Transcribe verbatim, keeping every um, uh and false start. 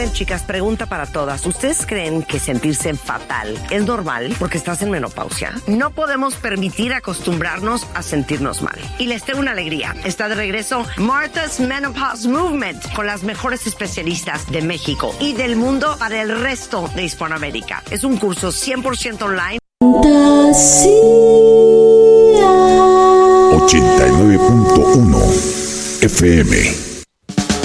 ver, chicas, pregunta para todas. ¿Ustedes creen que sentirse fatal es normal porque estás en menopausia? No podemos permitir acostumbrarnos a sentirnos mal. Y les tengo una alegría. Está de regreso Martha's Menopause Movement con las mejores especialistas de México y del mundo para el resto de Hispanoamérica. Es un curso cien por ciento online. ochenta y nueve punto uno F M